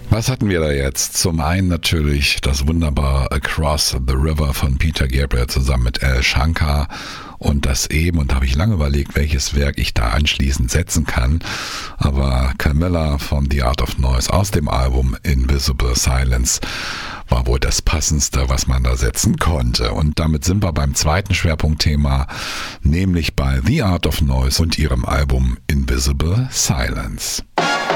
Was hatten wir da jetzt? Zum einen natürlich das wunderbare Across the River von Peter Gabriel zusammen mit Al Shankar und das eben, und da habe ich lange überlegt, welches Werk ich da anschließend setzen kann, aber Camilla von The Art of Noise aus dem Album Invisible Silence war wohl das Passendste, was man da setzen konnte. Und damit sind wir beim zweiten Schwerpunktthema, nämlich bei The Art of Noise und ihrem Album Invisible Silence.